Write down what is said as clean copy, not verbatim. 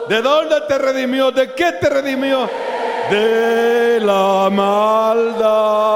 ¿De dónde te redimió? ¿De qué te redimió? De la maldad.